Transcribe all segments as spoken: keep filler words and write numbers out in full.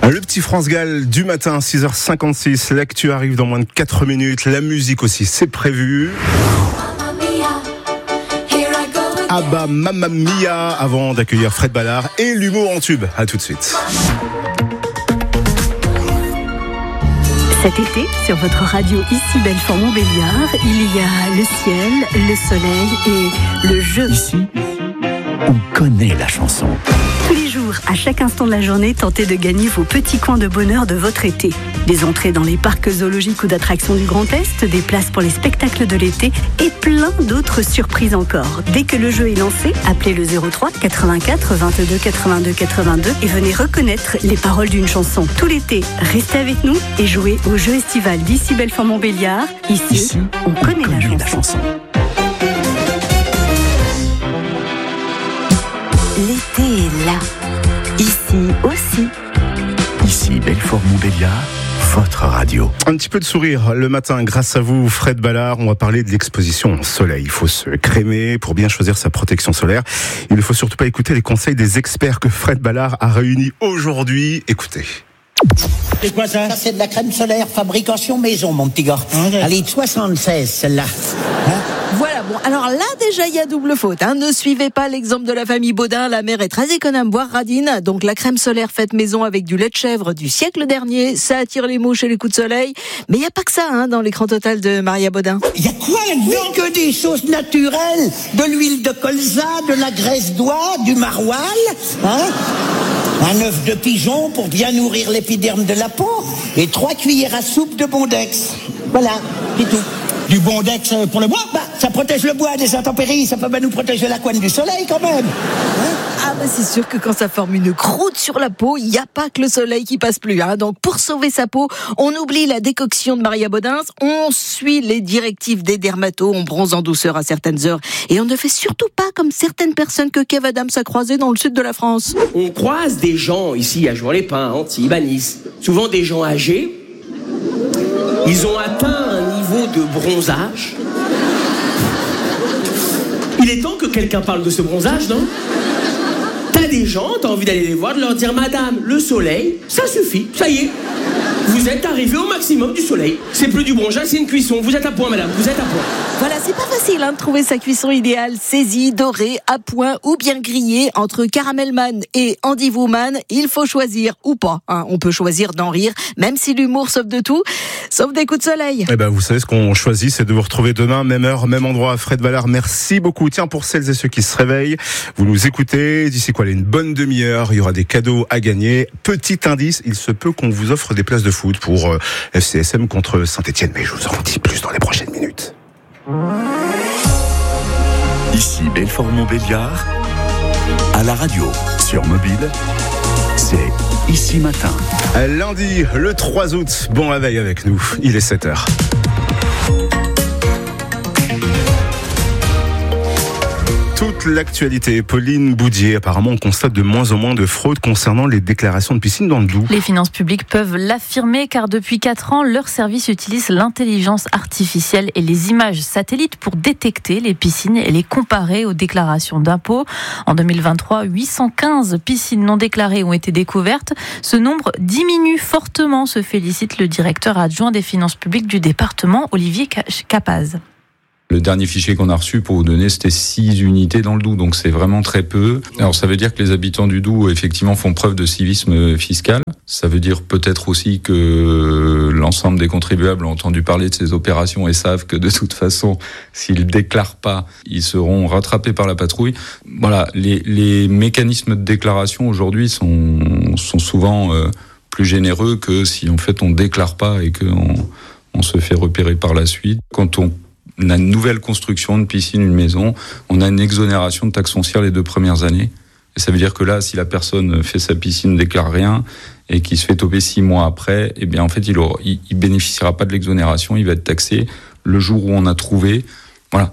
Le petit France Gall du matin, six heures cinquante-six. L'actu arrive dans moins de quatre minutes. La musique aussi, c'est prévu. Abba Mamma Mia avant d'accueillir Fred Ballard et l'humour en tube. À tout de suite. Cet été, sur votre radio ici Belfort-Montbéliard, il y a le ciel, le soleil et le jeu. Ici, on connaît la chanson. Tous les jours, à chaque instant de la journée, tentez de gagner vos petits coins de bonheur de votre été. Des entrées dans les parcs zoologiques ou d'attractions du Grand Est, des places pour les spectacles de l'été et plein d'autres surprises encore. Dès que le jeu est lancé, appelez le zéro trois quatre-vingt-quatre vingt-deux quatre-vingt-deux quatre-vingt-deux et venez reconnaître les paroles d'une chanson. Tout l'été, restez avec nous et jouez au jeu estival d'ici Belfort-Montbéliard. Ici, Ici, on connaît, connaît la, la chanson. chanson. L'été est là. Ici aussi. Ici, Belfort-Montbéliard, votre radio. Un petit peu de sourire le matin grâce à vous, Fred Ballard. On va parler de l'exposition soleil. Il faut se crémer pour bien choisir sa protection solaire. Il ne faut surtout pas écouter les conseils des experts que Fred Ballard a réunis aujourd'hui. Écoutez. C'est quoi ça? Ça, c'est de la crème solaire fabrication maison, mon petit gars. Okay. Elle est de soixante-seize, celle-là. Hein? Voilà, bon, alors là, déjà, il y a double faute. Hein. Ne suivez pas l'exemple de la famille Baudin. La mère est très économe, voire radine. Donc, la crème solaire faite maison avec du lait de chèvre du siècle dernier, ça attire les mouches et les coups de soleil. Mais il n'y a pas que ça, hein, dans l'écran total de Maria Baudin. Il y a quoi là-dedans? Que des choses naturelles. De l'huile de colza, de la graisse d'oie, du maroilles, hein? Un œuf de pigeon pour bien nourrir l'épiderme de la peau et trois cuillères à soupe de Bondex. Voilà, c'est tout. Du Bondex pour le bois? Bah, ça protège le bois des intempéries, ça peut bien nous protéger la couenne du soleil quand même. Hein? Ah bah c'est sûr que quand ça forme une croûte sur la peau, il n'y a pas que le soleil qui passe plus. Hein. Donc pour sauver sa peau, on oublie la décoction de Maria Baudin, on suit les directives des dermatos, on bronze en douceur à certaines heures et on ne fait surtout pas comme certaines personnes que Kev Adams a croisées dans le sud de la France. On croise des gens ici à Jouan-les-Pins, Antibes, à Nice, souvent des gens âgés. Ils ont atteint un niveau de bronzage. Il est temps que quelqu'un parle de ce bronzage, non? T'as des gens, t'as envie d'aller les voir, de leur dire « Madame, le soleil, ça suffit, ça y est. Vous êtes arrivé au maximum du soleil. C'est plus du bronzage, c'est une cuisson. Vous êtes à point, madame, vous êtes à point. » Voilà, c'est pas facile hein, de trouver sa cuisson idéale. Saisie, dorée, à point ou bien grillée. Entre Caramelman et Andy Woman, il faut choisir ou pas. Hein. On peut choisir d'en rire, même si l'humour sauve de tout, sauf des coups de soleil. Eh ben, vous savez ce qu'on choisit, c'est de vous retrouver demain, même heure, même endroit. Fred Ballard, merci beaucoup. Tiens, pour celles et ceux qui se réveillent, vous nous écoutez. D'ici quoi, une bonne demi-heure, il y aura des cadeaux à gagner. Petit indice, il se peut qu'on vous offre des places de foot pour euh, F C S M contre Saint-Etienne, mais je vous en dis plus dans les prochaines minutes. Ici Belfort-Montbéliard, à la radio, sur mobile, c'est Ici Matin. Lundi, le trois août, bon réveil avec nous, il est sept heures. Toute l'actualité, Pauline Boudier, apparemment on constate de moins en moins de fraudes concernant les déclarations de piscine dans le Doubs. Les finances publiques peuvent l'affirmer car depuis quatre ans, leur service utilise l'intelligence artificielle et les images satellites pour détecter les piscines et les comparer aux déclarations d'impôts. En deux mille vingt-trois, huit cent quinze piscines non déclarées ont été découvertes. Ce nombre diminue fortement, se félicite le directeur adjoint des finances publiques du département, Olivier Capaz. Le dernier fichier qu'on a reçu, pour vous donner, c'était six unités dans le Doubs, donc c'est vraiment très peu. Alors ça veut dire que les habitants du Doubs, effectivement, font preuve de civisme fiscal. Ça veut dire peut-être aussi que l'ensemble des contribuables ont entendu parler de ces opérations et savent que de toute façon, s'ils déclarent pas, ils seront rattrapés par la patrouille. Voilà, les, les mécanismes de déclaration aujourd'hui sont, sont souvent euh, plus généreux que si en fait on déclare pas et qu'on on se fait repérer par la suite. Quand on On a une nouvelle construction, une piscine, une maison. On a une exonération de taxes foncières les deux premières années. Et ça veut dire que là, si la personne fait sa piscine, ne déclare rien, et qu'il se fait toper six mois après, eh bien, en fait, il aura, il, il bénéficiera pas de l'exonération, il va être taxé le jour où on a trouvé. Voilà.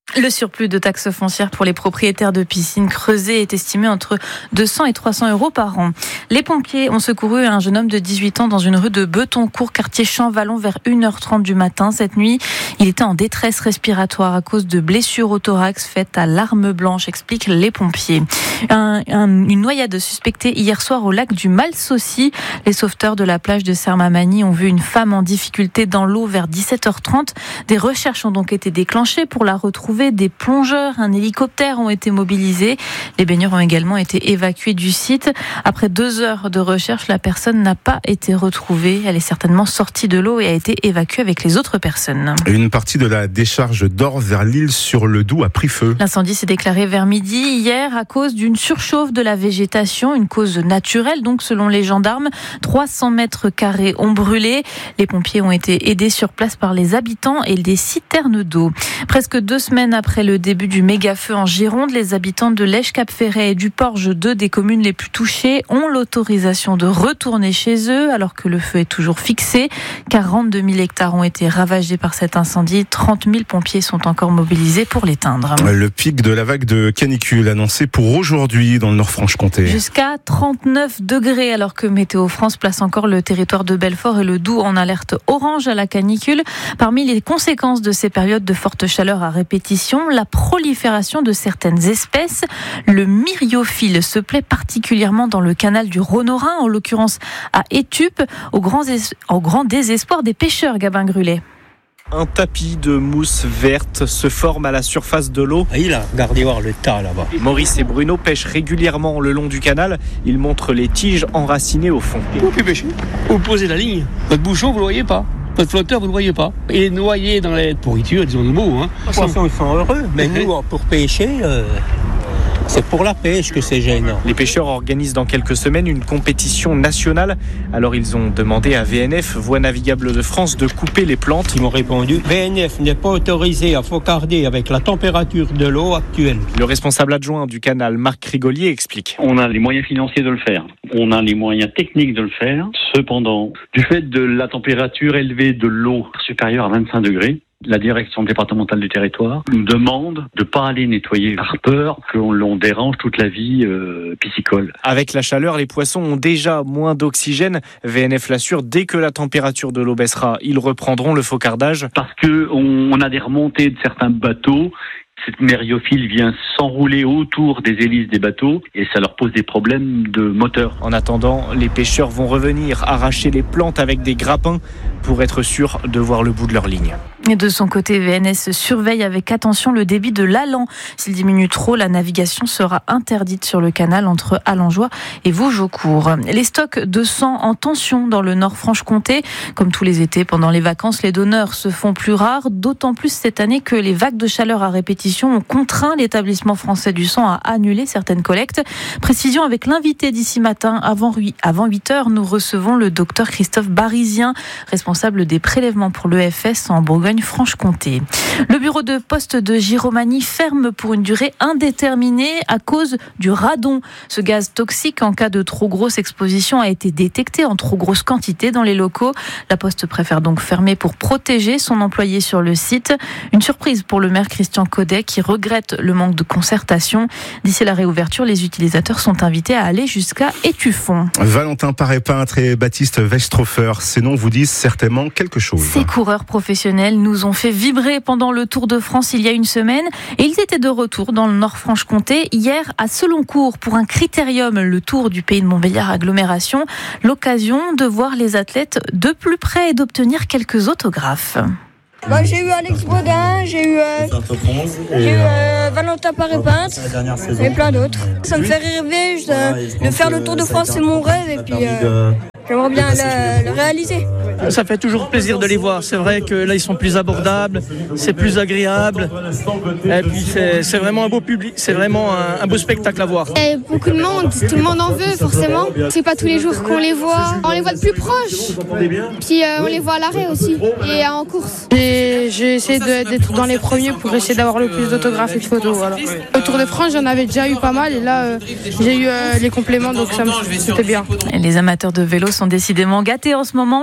Le surplus de taxes foncières pour les propriétaires de piscines creusées est estimé entre deux cents et trois cents euros par an. Les pompiers ont secouru un jeune homme de dix-huit ans dans une rue de Betoncourt, quartier Champvallon, vers une heure trente du matin. Cette nuit, il était en détresse respiratoire à cause de blessures au thorax faites à l'arme blanche, expliquent les pompiers. Un, un, une noyade suspectée hier soir au lac du Malsaucy. Les sauveteurs de la plage de Sermamani ont vu une femme en difficulté dans l'eau vers dix-sept heures trente. Des recherches ont donc été déclenchées pour la retrouver. Des plongeurs, un hélicoptère ont été mobilisés. Les baigneurs ont également été évacués du site. Après deux heures de recherche, la personne n'a pas été retrouvée. Elle est certainement sortie de l'eau et a été évacuée avec les autres personnes. Une partie de la décharge d'Or vers l'île sur le Doubs a pris feu. L'incendie s'est déclaré vers midi hier à cause d'une surchauffe de la végétation, une cause naturelle donc selon les gendarmes. trois cents mètres carrés ont brûlé. Les pompiers ont été aidés sur place par les habitants et des citernes d'eau. Presque deux semaines après le début du méga-feu en Gironde, les habitants de Lèche-Cap-Ferret et du Porge, deux des communes les plus touchées, ont l'autorisation de retourner chez eux alors que le feu est toujours fixé. quarante-deux mille hectares ont été ravagés par cet incendie. trente mille pompiers sont encore mobilisés pour l'éteindre. Le pic de la vague de canicule annoncé pour aujourd'hui dans le Nord-Franche-Comté. Jusqu'à trente-neuf degrés alors que Météo France place encore le territoire de Belfort et le Doubs en alerte orange à la canicule. Parmi les conséquences de ces périodes de forte chaleur à répétition, la prolifération de certaines espèces. Le myriophile se plaît particulièrement dans le canal du Rhône-Rhin, en l'occurrence à Étupe, au grand, es- au grand désespoir des pêcheurs, Gabin Grulet. Un tapis de mousse verte se forme à la surface de l'eau. Ah, il a regardé voir le tas là-bas. Maurice et Bruno pêchent régulièrement le long du canal. Ils montrent les tiges enracinées au fond. Vous pouvez pêcher. Vous posez la ligne. Votre bouchon, vous le voyez pas. Votre flotteur, vous le voyez pas. Il est noyé dans les pourritures, disons le mot. Hein. Les poissons, ils sont heureux. Mais nous, pour pêcher, euh, c'est pour la pêche que c'est gênant. Les pêcheurs organisent dans quelques semaines une compétition nationale. Alors ils ont demandé à V N F, Voies navigables de France, de couper les plantes. Ils m'ont répondu, V N F n'est pas autorisé à focarder avec la température de l'eau actuelle. Le responsable adjoint du canal, Marc Rigolier, explique. On a les moyens financiers de le faire. On a les moyens techniques de le faire. Cependant, du fait de la température élevée de l'eau supérieure à vingt-cinq degrés, la direction départementale du territoire nous demande de ne pas aller nettoyer par peur qu'on l'on dérange toute la vie euh, piscicole. Avec la chaleur, les poissons ont déjà moins d'oxygène. V N F l'assure, dès que la température de l'eau baissera, ils reprendront le focardage. Parce que on, on a des remontées de certains bateaux. Cette mériophile vient s'enrouler autour des hélices des bateaux et ça leur pose des problèmes de moteur. En attendant, les pêcheurs vont revenir arracher les plantes avec des grappins pour être sûrs de voir le bout de leur ligne. Et de son côté, V N S surveille avec attention le débit de l'Allan. S'il diminue trop, la navigation sera interdite sur le canal entre Allenjoie et Vosgeaucourt. Les stocks de sang en tension dans le Nord-Franche-Comté. Comme tous les étés, pendant les vacances, les donneurs se font plus rares, d'autant plus cette année que les vagues de chaleur à répétition ont contraint l'établissement français du sang à annuler certaines collectes. Précision avec l'invité d'ici matin. Avant huit heures, nous recevons le docteur Christophe Barizien, responsable des prélèvements pour l'E F S en Bourgogne-Franche-Comté. Le bureau de poste de Giromagny ferme pour une durée indéterminée à cause du radon. Ce gaz toxique, en cas de trop grosse exposition, a été détecté en trop grosse quantité dans les locaux. La Poste préfère donc fermer pour protéger son employé sur le site. Une surprise pour le maire Christian Codet qui regrette le manque de concertation. D'ici la réouverture, les utilisateurs sont invités à aller jusqu'à Étueffont. Valentin Paré-Peintre et Baptiste Westrhofer, ces noms vous disent certainement quelque chose. Ces coureurs professionnels nous ont fait vibrer pendant le Tour de France il y a une semaine et ils étaient de retour dans le Nord-Franche-Comté hier à Seloncourt pour un critérium, le Tour du Pays de Montbéliard agglomération, l'occasion de voir les athlètes de plus près et d'obtenir quelques autographes. Bah, j'ai eu Alex Baudin, j'ai eu, euh, j'ai eu euh, Valentin Paré-Peintre et plein d'autres. Ça me fait rêver de, de faire le Tour de France, c'est mon rêve et puis euh, j'aimerais bien le, le réaliser. Ça fait toujours plaisir de les voir. C'est vrai que là ils sont plus abordables, c'est plus agréable et puis c'est, c'est vraiment un beau public, c'est vraiment un, un beau spectacle à voir. Il y a beaucoup de monde, tout le monde en veut forcément. C'est pas tous les jours qu'on les voit, on les voit de plus proche. Puis euh, on les voit à l'arrêt aussi et en course. Et j'ai essayé de, d'être dans les premiers pour essayer d'avoir le plus d'autographes et de photos. Voilà. Au Tour de France, j'en avais déjà eu pas mal et là euh, j'ai eu euh, les compléments donc ça me c'était bien. Les amateurs de vélo sont décidément gâtés en ce moment puisque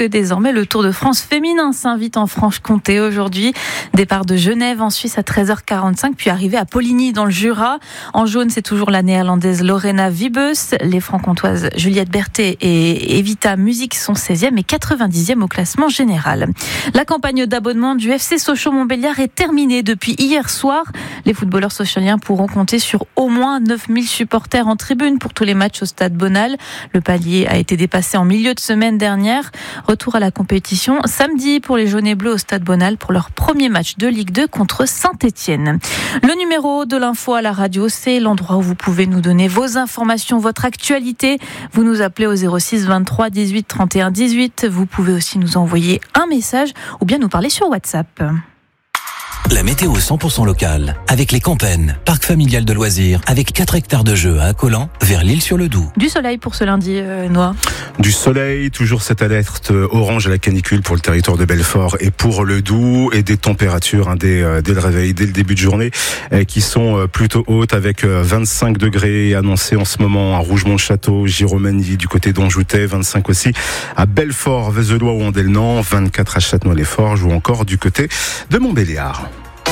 désormais le Tour de France féminin s'invite en Franche-Comté aujourd'hui. Départ de Genève en Suisse à treize heures quarante-cinq, puis arrivée à Poligny dans le Jura. En jaune, c'est toujours la néerlandaise Lorena Wiebes. Les franc-comtoises Juliette Berthet et Evita Music sont seizième et quatre-vingt-dixième au classement général. La campagne d'abonnement du F C Sochaux-Montbéliard est terminée depuis hier soir. Les footballeurs sochaliens pourront compter sur au moins neuf mille supporters en tribune pour tous les matchs au stade Bonal. Le palier a été dépassé en milieu de semaine dernière. Retour à la compétition samedi pour les jaunes et bleus au stade Bonal pour leur premier match de Ligue deux contre Saint-Étienne. Le numéro de l'info à la radio, c'est l'endroit où vous pouvez nous donner vos informations, votre actualité. Vous nous appelez au zéro six vingt-trois dix-huit trente et un dix-huit. Vous pouvez aussi nous envoyer un message ou bien nous parler sur WhatsApp. La météo cent pour cent locale, avec les Campennes, parc familial de loisirs, avec quatre hectares de jeux à Accolan, vers l'Île-sur-le-Doubs. Du soleil pour ce lundi, euh, Noah. Du soleil, toujours cette alerte orange à la canicule pour le territoire de Belfort et pour le Doubs, et des températures hein, dès, euh, dès le réveil, dès le début de journée, euh, qui sont euh, plutôt hautes, avec euh, vingt-cinq degrés annoncés en ce moment à Rougemont-le-Château, Giromagny du côté d'Anjoutet, vingt-cinq aussi à Belfort, Vézelois ou Andelnan, vingt-quatre à Châtenois-les-Forges ou encore du côté de Montbéliard.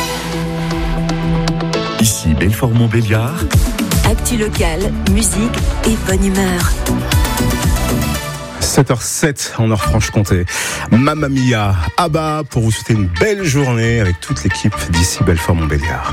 Ici Belfort-Montbéliard. Actu locale, musique et bonne humeur. sept heures sept en Nord-Franche-Comté. Mamma Mia, Abba, pour vous souhaiter une belle journée avec toute l'équipe d'ici Belfort-Montbéliard.